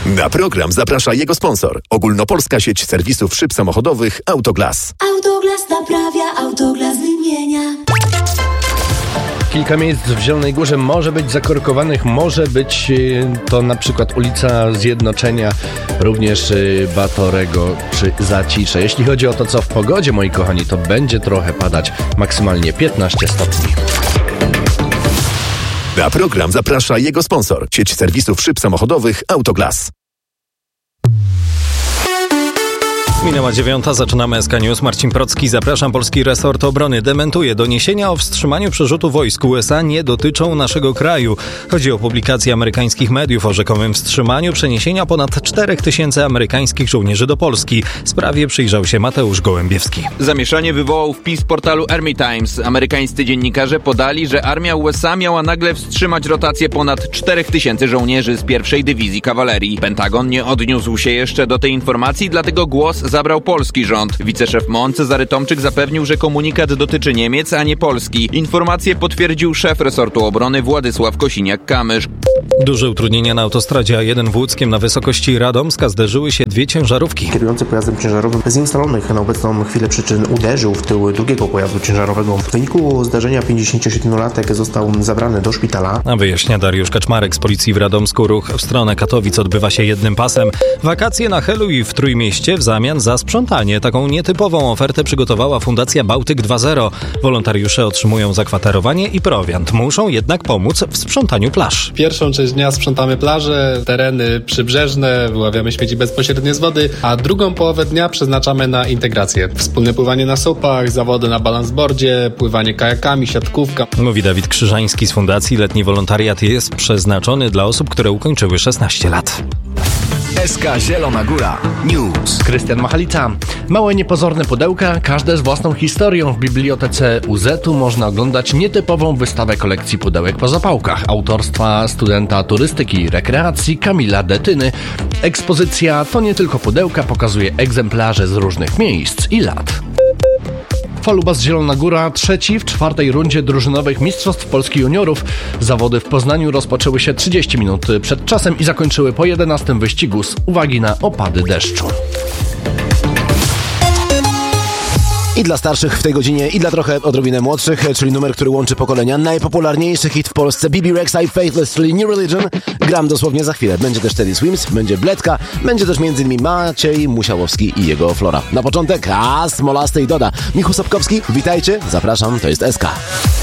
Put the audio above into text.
Na program zaprasza jego sponsor. Ogólnopolska sieć serwisów szyb samochodowych Autoglas. Autoglas naprawia, Autoglas wymienia. Kilka miejsc w Zielonej Górze może być zakorkowanych, może być to na przykład ulica Zjednoczenia, również Batorego czy Zacisze. Jeśli chodzi o to, co w pogodzie, moi kochani, to będzie trochę padać, maksymalnie 15 stopni. Na program zaprasza jego sponsor. Sieć serwisów szyb samochodowych Autoglas. Minęła 9, zaczynamy SK News. Marcin Procki, zapraszam. Polski resort obrony dementuje. Doniesienia o wstrzymaniu przerzutu wojsk USA nie dotyczą naszego kraju. Chodzi o publikację amerykańskich mediów o rzekomym wstrzymaniu przeniesienia ponad 4000 amerykańskich żołnierzy do Polski. Sprawie przyjrzał się Mateusz Gołębiewski. Zamieszanie wywołał wpis portalu Army Times. Amerykańscy dziennikarze podali, że armia USA miała nagle wstrzymać rotację ponad 4000 żołnierzy z pierwszej dywizji kawalerii. Pentagon nie odniósł się jeszcze do tej informacji, dlatego głos zabrał polski rząd. Wiceszef MON Cezary Tomczyk zapewnił, że komunikat dotyczy Niemiec, a nie Polski. Informację potwierdził szef resortu obrony Władysław Kosiniak-Kamysz. Duże utrudnienia na autostradzie A1 w Łódzkiem na wysokości Radomska zderzyły się dwie ciężarówki. Kierujący pojazdem ciężarowym bez nieustalonych na obecną chwilę przyczyn uderzył w tył drugiego pojazdu ciężarowego. W wyniku zdarzenia 57-latek został zabrany do szpitala. A wyjaśnia Dariusz Kaczmarek z Policji w Radomsku. Ruch w stronę Katowic odbywa się jednym pasem. Wakacje na Helu i w Trójmieście w zamian za sprzątanie. Taką nietypową ofertę przygotowała Fundacja Bałtyk 2.0. Wolontariusze otrzymują zakwaterowanie i prowiant. Muszą jednak pomóc w sprzątaniu plaż. Pierwszą część dnia sprzątamy plaże, tereny przybrzeżne, wyławiamy śmieci bezpośrednio z wody, a drugą połowę dnia przeznaczamy na integrację. Wspólne pływanie na supach, zawody na balansboardzie, pływanie kajakami, siatkówka. Mówi Dawid Krzyżański z Fundacji. Letni wolontariat jest przeznaczony dla osób, które ukończyły 16 lat. SK Zielona Góra News. Krystian Machalica. Małe niepozorne pudełka, każde z własną historią. W bibliotece UZ-u można oglądać nietypową wystawę kolekcji pudełek po zapałkach autorstwa studenta turystyki i rekreacji Kamila Detyny. Ekspozycja to nie tylko pudełka, pokazuje egzemplarze z różnych miejsc i lat. Falubas Zielona Góra, trzeci w czwartej rundzie drużynowych Mistrzostw Polski Juniorów. Zawody w Poznaniu rozpoczęły się 30 minut przed czasem i zakończyły po 11 wyścigu z uwagi na opady deszczu. I dla starszych w tej godzinie, i dla trochę odrobinę młodszych, czyli numer, który łączy pokolenia. Najpopularniejszy hit w Polsce, BB Rexa i Faithless, czyli New Religion. Gram dosłownie za chwilę. Będzie też Teddy Swims, będzie Bledka, będzie też m.in. Maciej Musiałowski i jego Flora. Na początek Smolasty i Doda. Michu Sobkowski, witajcie, zapraszam, to jest SK.